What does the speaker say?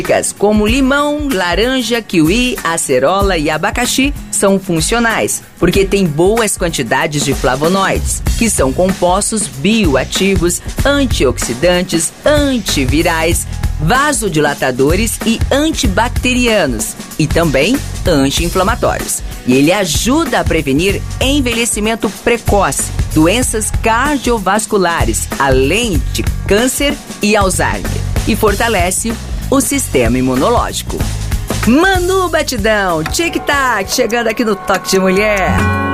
como limão, laranja, kiwi, acerola e abacaxi são funcionais, porque tem boas quantidades de flavonoides, que são compostos bioativos, antioxidantes, antivirais, vasodilatadores e antibacterianos, e também anti-inflamatórios. E ele ajuda a prevenir envelhecimento precoce, doenças cardiovasculares, além de câncer e Alzheimer, e fortalece o sistema imunológico. Manu Batidão, tic-tac, chegando aqui no Toque de Mulher.